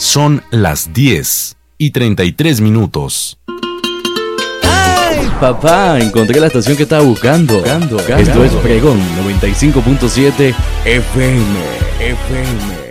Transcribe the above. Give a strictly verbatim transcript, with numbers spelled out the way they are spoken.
Son las diez y treinta y tres minutos. ¡Ay, papá! Encontré la estación que estaba buscando. buscando, buscando. Esto es Pregón noventa y cinco punto siete F M. F M.